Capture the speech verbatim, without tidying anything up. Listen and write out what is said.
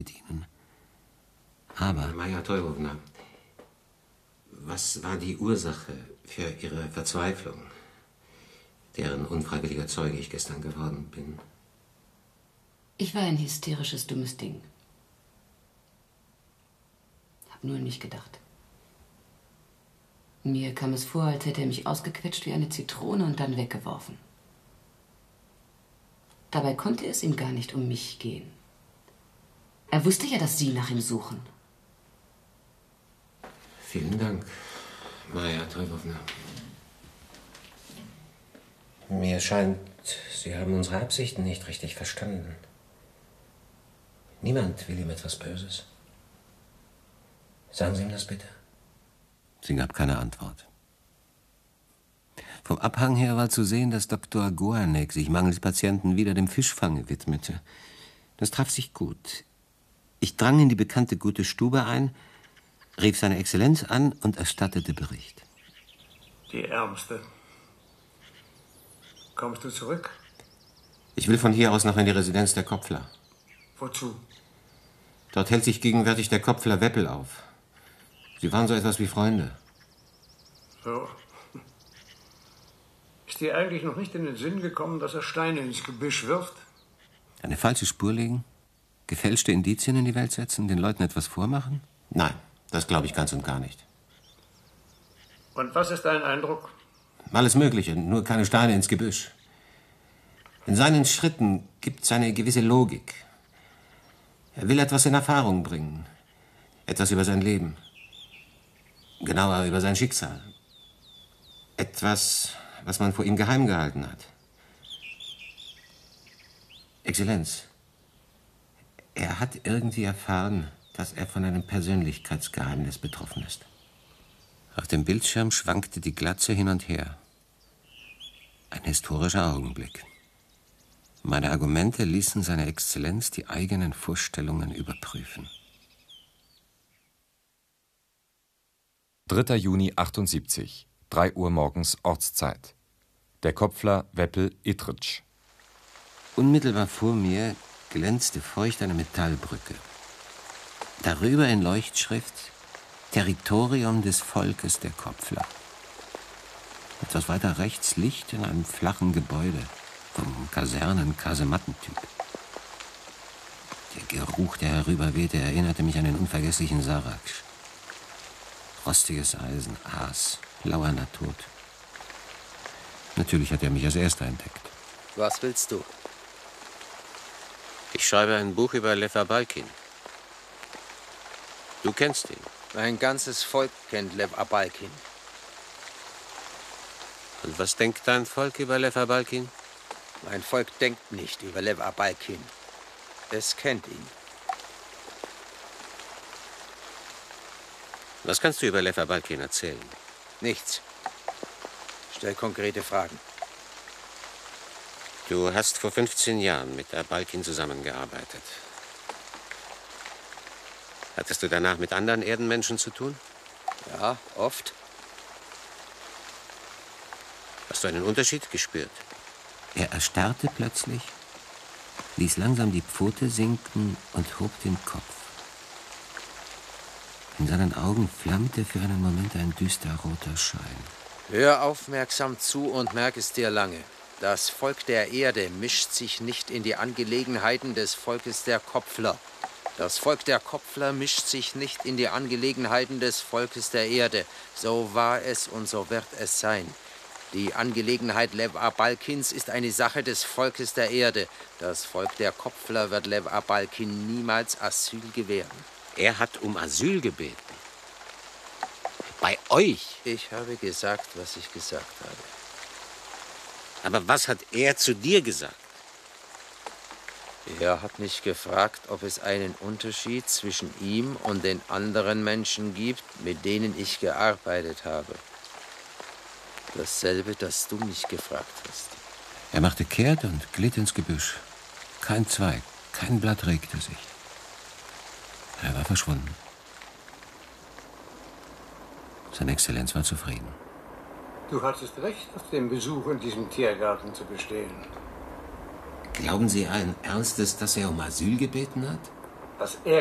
bedienen. Aber... Maja Teurowna, was war die Ursache für Ihre Verzweiflung, deren unfreiwilliger Zeuge ich gestern geworden bin? Ich war ein hysterisches, dummes Ding. Hab nur an mich gedacht. Mir kam es vor, als hätte er mich ausgequetscht wie eine Zitrone und dann weggeworfen. Dabei konnte es ihm gar nicht um mich gehen. Er wusste ja, dass Sie nach ihm suchen. Vielen Dank, Maja Teurowna. Mir scheint, Sie haben unsere Absichten nicht richtig verstanden. Niemand will ihm etwas Böses. Sagen Sie ihm das bitte. Sie gab keine Antwort. Vom Abhang her war zu sehen, dass Doktor Goanek sich mangels Patienten wieder dem Fischfange widmete. Das traf sich gut. Ich drang in die bekannte gute Stube ein, rief seine Exzellenz an und erstattete Bericht. Die Ärmste. Kommst du zurück? Ich will von hier aus noch in die Residenz der Kopfler. Wozu? Dort hält sich gegenwärtig der Kopfler Weppel auf. Sie waren so etwas wie Freunde. So. Ist dir eigentlich noch nicht in den Sinn gekommen, dass er Steine ins Gebüsch wirft? Eine falsche Spur legen? Gefälschte Indizien in die Welt setzen? Den Leuten etwas vormachen? Nein, das glaube ich ganz und gar nicht. Und was ist dein Eindruck? Alles Mögliche, nur keine Steine ins Gebüsch. In seinen Schritten gibt es eine gewisse Logik. Er will etwas in Erfahrung bringen. Etwas über sein Leben. Genauer über sein Schicksal. Etwas, was man vor ihm geheim gehalten hat. Exzellenz, er hat irgendwie erfahren, dass er von einem Persönlichkeitsgeheimnis betroffen ist. Auf dem Bildschirm schwankte die Glatze hin und her. Ein historischer Augenblick. Meine Argumente ließen seine Exzellenz die eigenen Vorstellungen überprüfen. dritter Juni achtundsiebzig, drei Uhr morgens Ortszeit. Der Kopfler Weppel Ittritsch. Unmittelbar vor mir glänzte feucht eine Metallbrücke. Darüber in Leuchtschrift Territorium des Volkes der Kopfler. Etwas weiter rechts Licht in einem flachen Gebäude vom Kasernen-Kasemattentyp. Der Geruch, der herüberwehte, erinnerte mich an den unvergesslichen Saraksch. Rostiges Eisen, Aas, lauernder Tod. Natürlich hat er mich als Erster entdeckt. Was willst du? Ich schreibe ein Buch über Lev Abalkin. Du kennst ihn. Mein ganzes Volk kennt Lev Abalkin. Und was denkt dein Volk über Lev Abalkin? Mein Volk denkt nicht über Lev Abalkin. Es kennt ihn. Was kannst du über Lev Abalkin erzählen? Nichts. Stell konkrete Fragen. Du hast vor fünfzehn Jahren mit Abalkin zusammengearbeitet. Hattest du danach mit anderen Erdenmenschen zu tun? Ja, oft. Hast du einen Unterschied gespürt? Er erstarrte plötzlich, ließ langsam die Pfote sinken und hob den Kopf. In seinen Augen flammte für einen Moment ein düster roter Schein. Hör aufmerksam zu und merk es dir lange. Das Volk der Erde mischt sich nicht in die Angelegenheiten des Volkes der Kopfler. Das Volk der Kopfler mischt sich nicht in die Angelegenheiten des Volkes der Erde. So war es und so wird es sein. Die Angelegenheit Lev Abalkins ist eine Sache des Volkes der Erde. Das Volk der Kopfler wird Lev Abalkin niemals Asyl gewähren. Er hat um Asyl gebeten. Bei euch? Ich habe gesagt, was ich gesagt habe. Aber was hat er zu dir gesagt? Er hat mich gefragt, ob es einen Unterschied zwischen ihm und den anderen Menschen gibt, mit denen ich gearbeitet habe. Dasselbe, das du mich gefragt hast. Er machte kehrt und glitt ins Gebüsch. Kein Zweig, kein Blatt regte sich. Er war verschwunden. Seine Exzellenz war zufrieden. Du hattest recht, auf den Besuch in diesem Tiergarten zu bestehen. Glauben Sie allen Ernstes, dass er um Asyl gebeten hat? dass er